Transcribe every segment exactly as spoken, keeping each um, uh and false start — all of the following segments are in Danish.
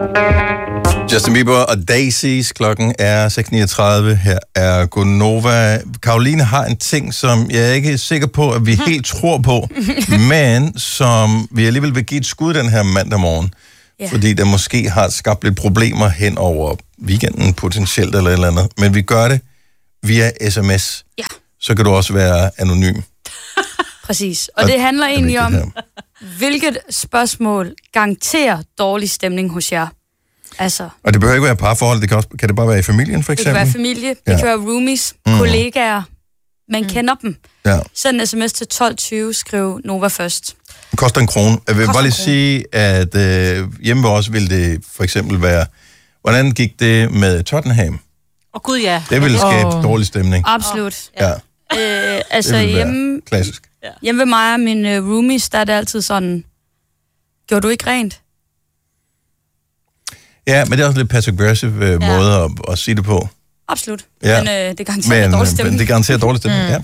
Justin Bieber og Daisies. Klokken er seks niogtredive. Her er Gonova. Karoline har en ting, som jeg er ikke sikker på, at vi helt tror på, men som vi alligevel vil give et skud den her mandag morgen. Yeah. Fordi der måske har skabt lidt problemer hen over weekenden potentielt eller et eller andet. Men vi gør det via sms. Ja. Så kan du også være anonym. Præcis. Og, og det handler egentlig om, her. hvilket spørgsmål garanterer dårlig stemning hos jer. Altså, og det behøver ikke være parforhold, det kan, også, kan det bare være i familien, for eksempel? Det kan være familie, det ja. kan være roomies, mm. kollegaer, man mm. kender dem. Ja. Send en sms til tolv tyve, skriv Nova først. Det koster en krone. Jeg vil bare lige sige, at øh, hjemme ved os ville det for eksempel være, hvordan gik det med Tottenham? Åh oh, gud ja. Det ville skabe oh. dårlig stemning. Absolut. Ja. Øh, altså hjemme, klassisk. Hjemme ved mig og mine roomies, der er det altid sådan, gjorde du ikke rent? Ja, men det er også en lidt passive-aggressive øh, ja. måde at, at sige det på. Absolut. Ja. Men øh, det garanterer men, dårlig stemning. Men det garanterer dårlig stemning, mm. ja.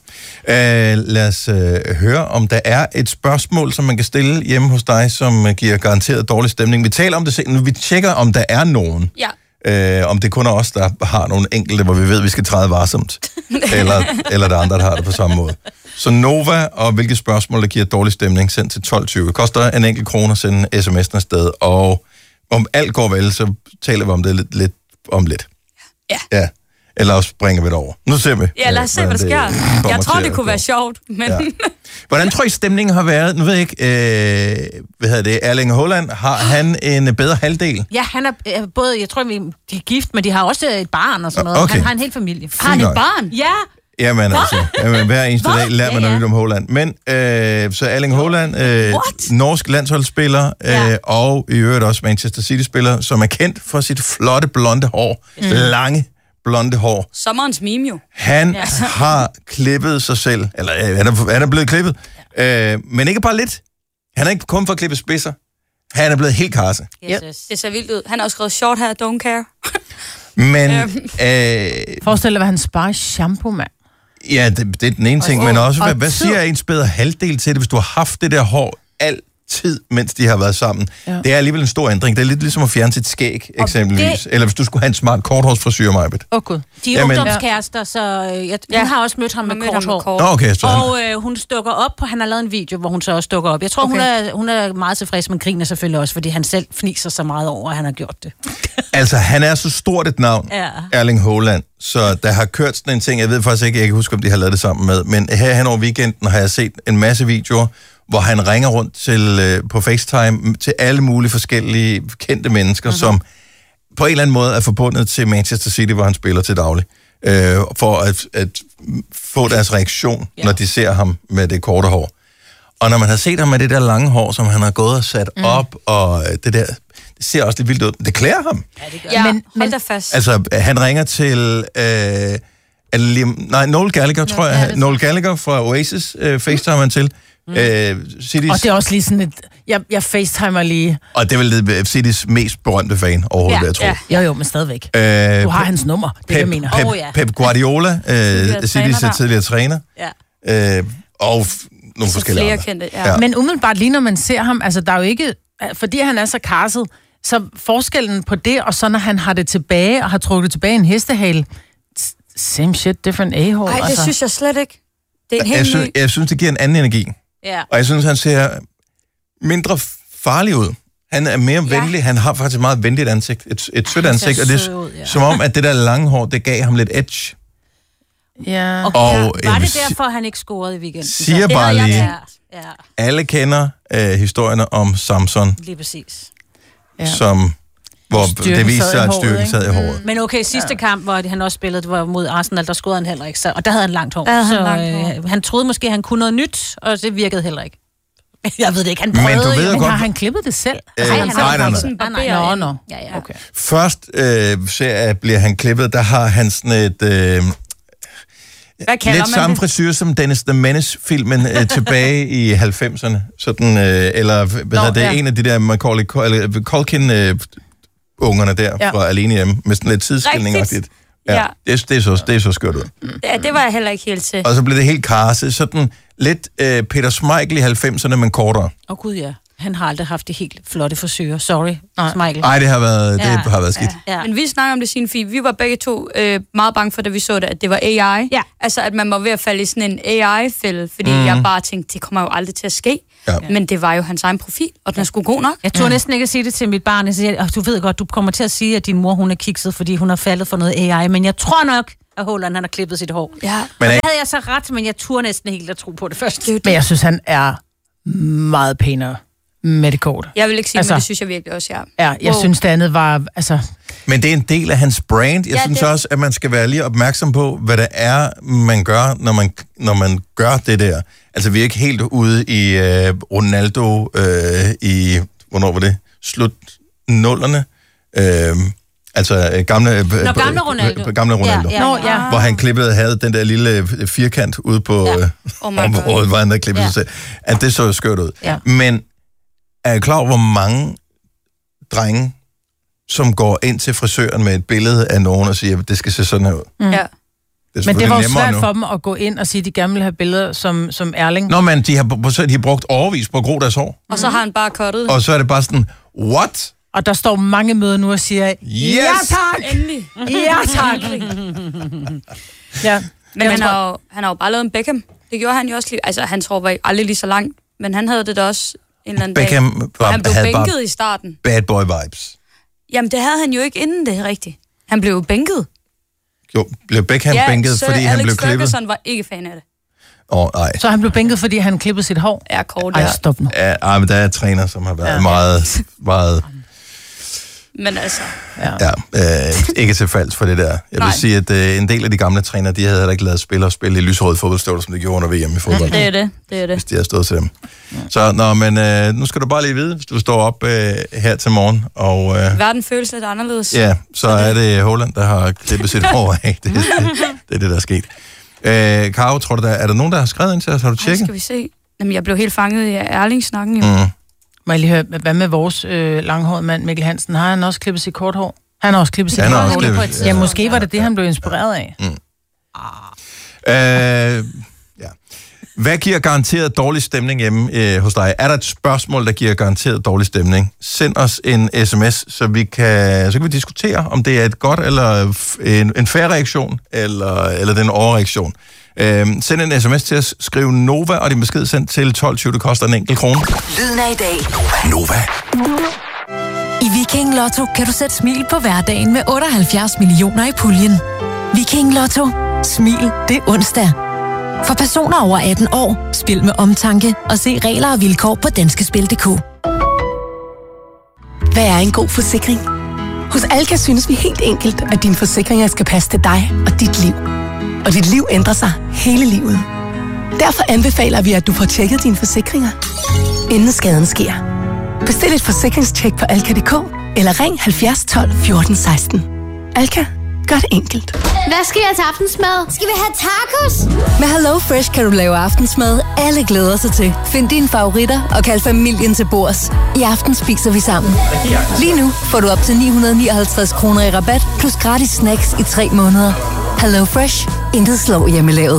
Fair. Uh, lad os uh, høre, om der er et spørgsmål, som man kan stille hjemme hos dig, som uh, giver garanteret dårlig stemning. Vi taler om det senere. Vi tjekker, om der er nogen. Ja. Uh, om det kun er os, der har nogle enkelte, hvor vi ved, at vi skal træde varsomt. eller, eller der er andre, der har det på samme måde. Så Nova, og hvilke spørgsmål, der giver dårlig stemning, send til tolv tyve. Det koster en enkelt krone at sende sms'en afsted, og om alt går vel, så taler vi om det lidt, lidt om lidt. Ja. Ja. Eller også springer vi det over. Nu ser vi. Ja, lad os se, hvad der sker. Jeg tror, det kunne være sjovt, men... Ja. Hvordan tror I, stemningen har været? Nu ved jeg ikke, øh, hvad hedder det, Erling Haaland, har han en bedre halvdel? Ja, han er øh, både, jeg tror, de er gift, men de har også et barn og sådan noget. Okay. Han har en hel familie. Har han et barn? Ja. Jamen altså, jamen, hver eneste dag lærer man ja, ja. nyt om Haaland. Men øh, så Erling Haaland, øh, norsk landsholdsspiller, øh, ja. og i øvrigt også Manchester City-spiller, som er kendt for sit flotte blonde hår. Mm. Lange blonde hår. Sommerens meme jo. Han ja. har klippet sig selv, eller øh, han, er, han er blevet klippet, ja. øh, men ikke bare lidt. Han er ikke kun for at klippe spidser. Han er blevet helt karse. Yes, yes. Det ser vildt ud. Han har også skrevet short hair, don't care. Men... øh, Forestil dig, hvad han sparer shampoo, mand. Ja, det, det er den ene ting, og, men også, hvad, hvad siger ens bedre halvdel til det, hvis du har haft det der hår altid, mens de har været sammen? Ja. Det er alligevel en stor ændring. Det er lidt ligesom at fjerne sit skæg, og eksempelvis. Det... Eller hvis du skulle have en smart korthårsfrisyr, Majbet. Åh, oh, gud. De er Jamen... ungdomskærester, så jeg, ja. hun har også mødt ham med kort hår. Kort. Oh, okay, og øh, hun dukker op, på, han har lavet en video, hvor hun så også dukker op. Jeg tror, okay. hun, er, hun er meget tilfreds, men griner selvfølgelig også, fordi han selv fniser så meget over, at han har gjort det. Altså, han er så stort et navn, ja. Erling Haaland, så der har kørt sådan en ting, jeg ved faktisk ikke, jeg kan huske, om de har lavet det sammen med, men her hen over weekenden har jeg set en masse videoer, hvor han ringer rundt til, øh, på FaceTime til alle mulige forskellige kendte mennesker, uh-huh. som på en eller anden måde er forbundet til Manchester City, hvor han spiller til daglig, øh, for at, at få deres reaktion, yeah. når de ser ham med det korte hår. Og når man har set ham med det der lange hår, som han har gået og sat mm. op, og det der... Det ser også lidt vildt ud. Det klæder ham. Ja, det gør ja, men, hold da fast. Altså, han ringer til... Øh, Liam, nej, Noel Gallagher, tror jeg. Ja, Noel Gallagher fra Oasis øh, facetimer han til. Mm. Øh, City's, og det er også lige sådan et... Jeg, jeg facetimer lige... Og det er vel Citys mest berømte fan overhovedet, ja, jeg tror. Ja. Jo, jo, men stadigvæk. Øh, du har hans nummer, det Pep, jeg mener. Pep, oh, ja. Pep Guardiola, øh, Citys tidligere træner. Ja. Øh, og nogle så forskellige flere kendte, ja. Ja. Men umiddelbart lige når man ser ham, altså der er jo ikke... Fordi han er så karset, så forskellen på det, og så når han har det tilbage, og har trukket tilbage en hestehale, same shit, different a-hole. Nej, det altså. synes jeg slet ikke. Det er en jeg, helt synes, ny... jeg synes, det giver en anden energi. Ja. Og jeg synes, han ser mindre farlig ud. Han er mere ja. venlig. Han har faktisk et meget venligt ansigt. Et, et sødt ansigt. Og det er ud, ja. som om, at det der lange hår, det gav ham lidt edge. Ja. Okay. Og, var det derfor, han ikke scorede i weekenden? Siger bare lige, ja. Ja. alle kender øh, historierne om Samson. Lige præcis. Ja. Som, hvor styrken det viser sig, at styrken sad i håret. Men okay, sidste ja. kamp, hvor han også spillede, det var mod Arsenal, der scorede han heller ikke. Så, og der havde han langt hår. Ja, så langt hår. Øh, han troede måske, han kunne noget nyt, og det virkede heller ikke. Jeg ved det ikke, han prøvede. Men du ved jo. godt, har han klippet det selv? Øh, nej, han nej, nej, nej. nej, nej. Nå, nå. Ja, ja. Okay. Først øh, ser, bliver han klippet, der har han sådan et... Øh, lidt samme frisyr som Dennis the Menace-filmen øh, tilbage i halvfemserne. Sådan, øh, eller hvad Nå, det, ja. en af de der Macaulay Culkin-ungerne øh, der ja. fra Alene Hjemme, med sådan lidt tidsskilning-agtigt. Ja, ja. Det, det, er så, det er så skørt ud. Ja, det var jeg heller ikke helt til. Og så blev det helt karse. Sådan lidt øh, Peter Schmeichel i halvfemserne, men kortere. Åh oh, gud, ja. Han har aldrig haft det helt flotte forsøger. Sorry, Michael. Nej, det har været, det Ja. har været skidt. Ja. Men vi snakker om det, Signe, fordi vi var begge to øh, meget bange for, da vi så det, at det var A I. Ja. Altså, at man var ved at falde i sådan en A I-fælde, fordi mm. jeg bare tænkte, det kommer jo aldrig til at ske. Ja. Men det var jo hans egen profil, og den er sgu god nok. Jeg turde næsten ikke at sige det til mit barn. Jeg siger, du ved godt, du kommer til at sige, at din mor hun er kikset, fordi hun har faldet for noget A I, men jeg tror nok, at Holland han har klippet sit hår. Ja. Men det havde jeg så ret, men jeg turde næsten helt at tro på det først. Men jeg synes, han er meget pænere med det kort. Jeg vil ikke sige, altså, men det synes jeg virkelig også, ja. Ja, jeg wow. synes, det andet var... Altså... Men det er en del af hans brand. Jeg ja, synes det... også, at man skal være lige opmærksom på, hvad det er, man gør, når man, når man gør det der. Altså, vi er ikke helt ude i uh, Ronaldo uh, i... Hvornår var det? Slut nullerne. Uh, altså, gamle... Nå, gamle Ronaldo. Gamle Ronaldo. Ja, ja, ja. Hvor han klippede, havde den der lille firkant ude på ja. oh området, hvor han havde klippet ja. sig selv. At det så skørt ud. Ja. Men er jeg klar over, hvor mange drenge, som går ind til frisøren med et billede af nogen og siger, at det skal se sådan her ud? Mm. Ja. Det men det var jo svært nu. for dem at gå ind og sige, at de gerne vil have billeder som, som Erling. Nå, men de har, de har brugt overvis på at gro deres hår. Og så har han bare cuttet. Og så er det bare sådan, what? Og der står mange møder nu og siger, yes! Ja tak! Endelig. Ja tak! Ja. Men han har, jo, han har jo bare lavet en Beckham. Det gjorde han jo også lige. Altså, han tror var aldrig lige så langt, men han havde det da også en eller anden Beckham dag. Var, han blev bænket i starten. Bad boy vibes. Jamen, det havde han jo ikke inden det, rigtigt. Han blev jo bænket. Jo, blev Beckham ja, bænket, fordi Alex han blev klippet? Ja, Ferguson var ikke fan af det. Åh, oh, nej. Så han blev bænket, fordi han klippede sit hår? Ja, kort. Ej, stop nu. Ja, ej, men der er træner, som har været ja. meget, meget... Men altså... Ja, ja øh, ikke til falds for det der. Jeg Nej. vil sige, at øh, en del af de gamle trænere, de havde heller ikke lavet spillere spille i lyserøde fodboldstøvler, som de gjorde under V M i fodbold. Ja, det er det, det er det. Hvis de havde stået til dem. Ja. Så, nå, men øh, nu skal du bare lige vide, hvis du står op øh, her til morgen, og... Øh, Verden føles lidt anderledes. Ja, så er det Holland, der har klippet sit hår af. Det, det, det er det, der er sket. Øh, Karo, tror du, der, er der nogen, der har skrevet ind til os? Har du tjekket? Ej, skal vi se. Jamen, jeg blev helt fanget i Erling-snakken, jo. Mm. Må jeg lige høre, hvad med vores øh, langhårede mand, Mikkel Hansen? Har han også klippet sit kort hår? Han har også klippet sit kort hår. Klippet, ja, ja, måske var det det, han blev inspireret af. Mm. Ah. Øh, ja. Hvad giver garanteret dårlig stemning hjemme øh, hos dig? Er der et spørgsmål, der giver garanteret dårlig stemning? Send os en sms, så vi kan, så kan vi diskutere, om det er et godt eller en, en fair reaktion, eller, eller den overreaktion. Øhm, send en sms til os, skriv Nova, og din besked sendt til tolv tyve, det koster en enkelt krone. Lyden af i dag. Nova. I Viking Lotto kan du sætte smil på hverdagen med otteoghalvfjerds millioner i puljen. Viking Lotto. Smil det onsdag. For personer over atten år, spil med omtanke og se regler og vilkår på danskespil punktum d k. Hvad er en god forsikring? Hos Alka synes vi helt enkelt, at dine forsikringer skal passe til dig og dit liv. Og dit liv ændrer sig hele livet. Derfor anbefaler vi, at du får tjekket dine forsikringer, inden skaden sker. Bestil et forsikringstjek på alka punktum d k eller ring halvfjerds tolv fjorten seksten. Alka, gør det enkelt. Hvad skal jeg til aftensmad? Skal vi have tacos? Med Hello Fresh kan du lave aftensmad, alle glæder sig til. Find dine favoritter og kald familien til bords. I aften spiser vi sammen. Lige nu får du op til ni hundrede nioghalvtreds kroner i rabat, plus gratis snacks i tre måneder. Hello Fresh. Intet slår hjemmelavet.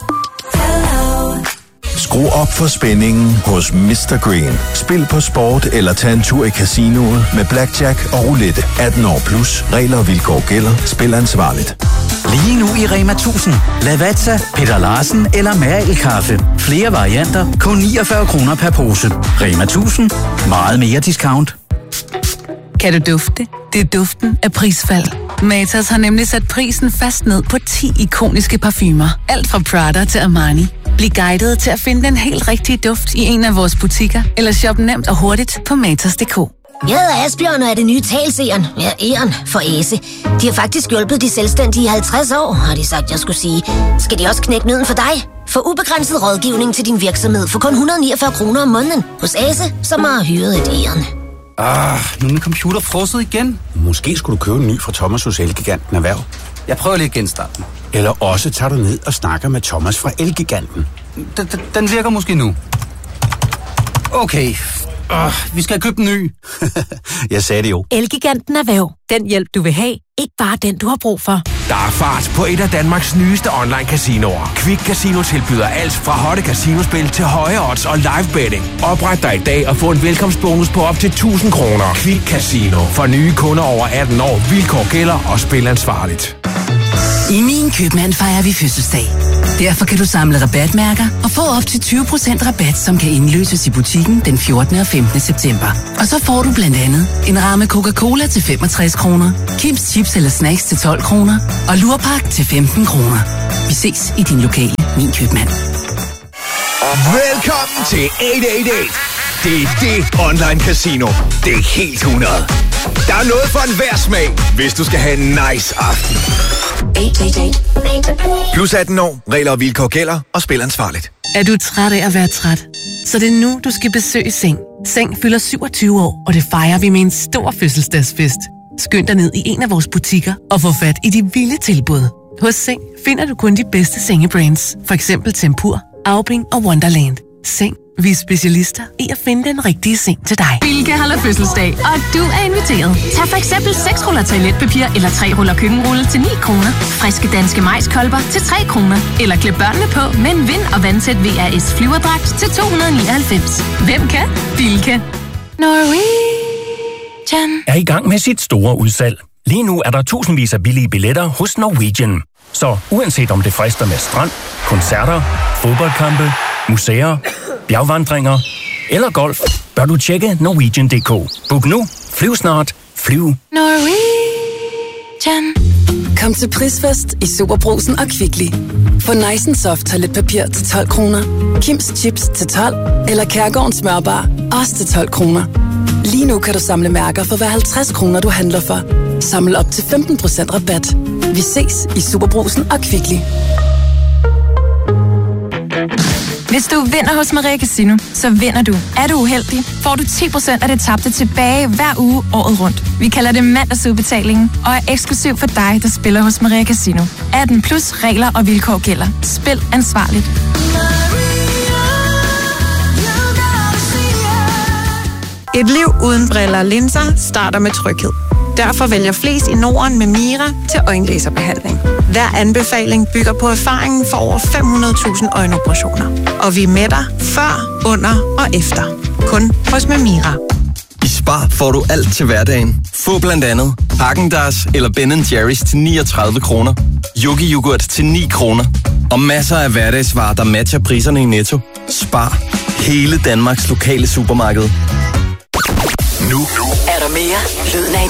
Skru op for spændingen hos mister Green. Spil på sport eller tag en tur i casinoet med blackjack og roulette. atten år plus. Regler og vilkår gælder. Spil ansvarligt. Lige nu i Rema tusind. Lavazza, Peter Larsen eller Mærelkaffe. Flere varianter. Kun niogfyrre kroner per pose. Rema tusind. Meget mere discount. Kan du dufte? Det er duften af prisfald. Matas har nemlig sat prisen fast ned på ti ikoniske parfumer. Alt fra Prada til Armani. Bliv guidet til at finde den helt rigtige duft i en af vores butikker, eller shop nemt og hurtigt på matas punktum d k. Jeg hedder Asbjørn og er det nye talseren. Ja, Eren for Æse. De har faktisk hjulpet de selvstændige i halvtreds år, har de sagt, jeg skulle sige. Skal de også knække nøden for dig? Få ubegrænset rådgivning til din virksomhed for kun et hundrede og niogfyrre kroner om måneden hos Æse, som har hyret et Eren. Ah, nu er min computer frosset igen. Måske skulle du købe en ny fra Thomas hos Elgiganten Erhverv. Jeg prøver lige at genstarte den. Eller også tager du ned og snakker med Thomas fra Elgiganten. Den, den, den virker måske nu. Okay. Uh, vi skal købe en ny. Jeg sagde det jo. Elgiganten Erhverv. Den hjælp, du vil have. Ikke bare den, du har brug for. Der er fart på et af Danmarks nyeste online-casinoer. Quick Casino tilbyder alt fra hotte casinospil til høje odds og live betting. Opret dig i dag og få en velkomstbonus på op til tusind kroner. Quick Casino. For nye kunder over atten år. Vilkår gælder og spil ansvarligt. I Min Købmand fejrer vi fødselsdag. Derfor kan du samle rabatmærker og få op til tyve procent rabat, som kan indløses i butikken den fjortende og femtende september. Og så får du blandt andet en ramme Coca-Cola til femogtres kroner, Kims Chips eller Snacks til tolv kroner og Lurpak til femten kroner. Vi ses i din lokale Min Købmand. Velkommen til otte otte otte. Det er det online casino. Det er helt hundrede. Der er noget for enhver smag, hvis du skal have en nice aften. Plus atten år, regler og vilkår gælder, og spil ansvarligt. Er du træt af at være træt? Så det er nu, du skal besøge Seng. Seng fylder syvogtyve år, og det fejrer vi med en stor fødselsdagsfest. Skynd dig ned i en af vores butikker og få fat i de vilde tilbud. Hos Seng finder du kun de bedste sengebrands. For eksempel Tempur, Aubing og Wonderland. Seng. Vi er specialister i at finde den rigtige seng til dig. Bilka holder fødselsdag, og du er inviteret. Tag for eksempel seks ruller toiletpapir eller tre ruller køkkenrulle til ni kroner. Friske danske majskolber til tre kroner. Eller klip børnene på med en vind- og vandtæt V R S flyverdragt til to hundrede nioghalvfems. Hvem kan? Bilka. Norwegian er i gang med sit store udsalg. Lige nu er der tusindvis af billige billetter hos Norwegian. Så uanset om det frister med strand, koncerter, fodboldkampe, museer, bjergvandringer eller golf, bør du tjekke Norwegian punktum d k. Book nu, flyv snart, flyv. Norwegian. Kom til prisfest i Superbrugsen og Kvickly. Få Nice Soft toiletpapir til tolv kroner, Kims Chips til tolv eller Kærgårdens smørbar også til tolv kroner. Lige nu kan du samle mærker for hver halvtreds kroner, du handler for. Samle op til femten procent rabat. Vi ses i Superbrugsen og Kvickly. Hvis du vinder hos Maria Casino, så vinder du. Er du uheldig, får du ti procent af det tabte tilbage hver uge året rundt. Vi kalder det mandagsudbetalingen og er eksklusiv for dig, der spiller hos Maria Casino. atten plus regler og vilkår gælder. Spil ansvarligt. Et liv uden briller og linser starter med tryghed. Derfor vælger flest i Norden med Mira til øjenlaserbehandling. Hver anbefaling bygger på erfaringen for over fem hundrede tusind øjenoperationer. Og vi er med dig før, under og efter. Kun hos Mira. I Spar får du alt til hverdagen. Få blandt andet Häagen-Dazs eller Ben and Jerry's til niogtredive kroner. Yogi Yoghurt til ni kroner. Og masser af hverdagsvarer, der matcher priserne i Netto. Spar. Hele Danmarks lokale supermarked. Nu er der mere Lyden af